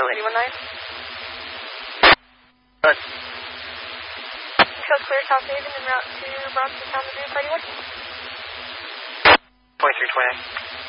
819. Good. Coast clear South Haven en route to Bronson, Town, Party 1. 2329.